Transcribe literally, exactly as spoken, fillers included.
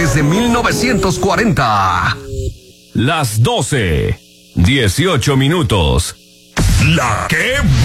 desde mil novecientos cuarenta. Las doce, dieciocho minutos. La que